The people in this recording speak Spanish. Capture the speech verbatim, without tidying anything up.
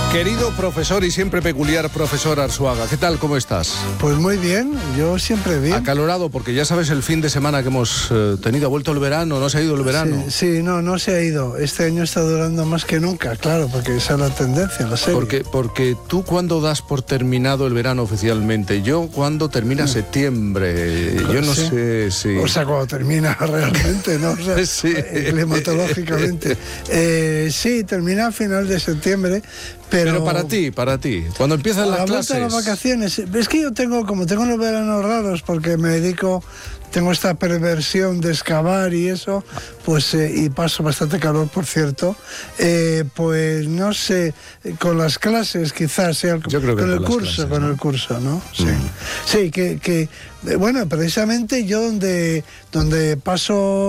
Querido profesor y siempre peculiar profesor Arzuaga, ¿qué tal? ¿Cómo estás? Pues muy bien, yo siempre bien. Acalorado, porque ya sabes el fin de semana que hemos eh, tenido. ¿Ha vuelto el verano? ¿No se ha ido el verano? Sí, sí, no, no se ha ido. Este año está durando más que nunca, claro, porque esa es la tendencia, la serie. Porque, porque tú, ¿cuándo das por terminado el verano oficialmente? Yo, ¿cuándo termina septiembre? Yo no ¿Sí? sé si... O sea, cuando termina realmente, ¿no? O sea, Sí. climatológicamente. Eh, sí, termina a final de septiembre, pero... Pero para ti, para ti, cuando empiezan las a la vuelta clases... de las vacaciones, es que yo tengo, como tengo los veranos raros, porque me dedico, tengo esta perversión de excavar y eso, pues, eh, y paso bastante calor, por cierto, eh, pues no sé, con las clases quizás sea, Yo creo que con el con las curso, clases, con ¿no? el curso, ¿no? Sí, Mm. sí, que, que, eh, bueno, precisamente yo donde, donde paso